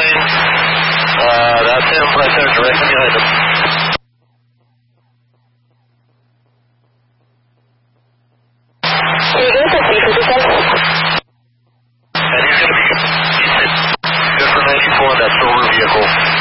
Wing. That's him right there, directly behind him. Can you give us a speed for this one? And he's going to be good for 94 on that silver vehicle.